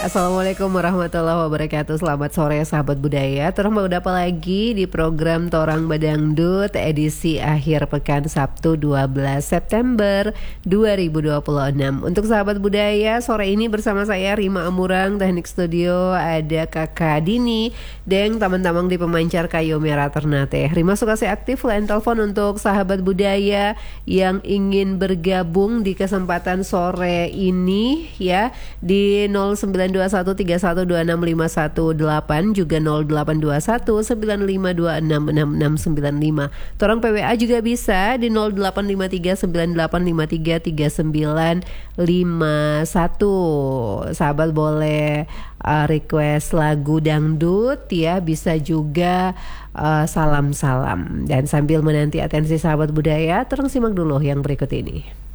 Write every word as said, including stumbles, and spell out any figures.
Assalamualaikum warahmatullahi wabarakatuh. Selamat sore sahabat budaya. Terus mau apa lagi di program Torang Badangdut edisi akhir pekan Sabtu dua belas September dua ribu dua puluh enam. Untuk sahabat budaya, sore ini bersama saya Rima Amurang, teknik studio ada Kakak Dini dan teman-teman di pemancar kayu merah Ternate. Rima Sukasi aktif line telepon untuk sahabat budaya yang ingin bergabung di kesempatan sore ini ya di nol sembilan dua satu tiga satu dua enam lima satu delapan juga nol delapan dua satu sembilan lima dua enam enam enam sembilan lima. Torang P W A juga bisa di nol delapan lima tiga sembilan delapan lima tiga tiga sembilan lima satu. Sahabat boleh uh, request lagu dangdut ya, bisa juga uh, salam-salam. Dan sambil menanti atensi sahabat budaya, terus simak dulu yang berikut ini.